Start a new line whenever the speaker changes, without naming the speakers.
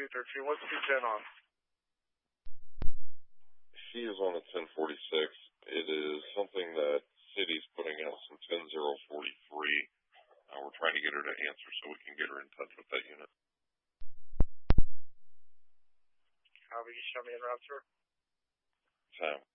213. What's 210 on?
She is on a 1046. It is something that city's putting out, some 10043. We're trying to get her to answer so we can get her in touch with that unit.
Will you show me in route, sir?
Sam.